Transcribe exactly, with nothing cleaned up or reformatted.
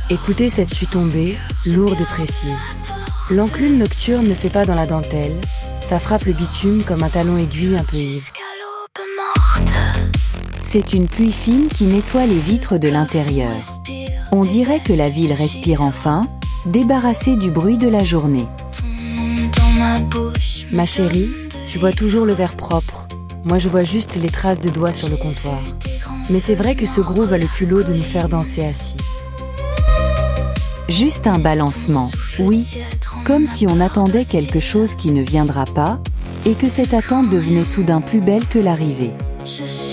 Écoutez cette suite tombée, lourde et précise. L'enclume nocturne ne fait pas dans la dentelle, ça frappe le bitume comme un talon aiguille un peu ivre. C'est une pluie fine qui nettoie les vitres de l'intérieur. On dirait que la ville respire enfin, débarrassée du bruit de la journée. Ma chérie, tu vois toujours le verre propre. Moi je vois juste les traces de doigts sur le comptoir. Mais c'est vrai que ce groove a le culot de nous faire danser assis. Juste un balancement, oui, comme si on attendait quelque chose qui ne viendra pas, et que cette attente devenait soudain plus belle que l'arrivée.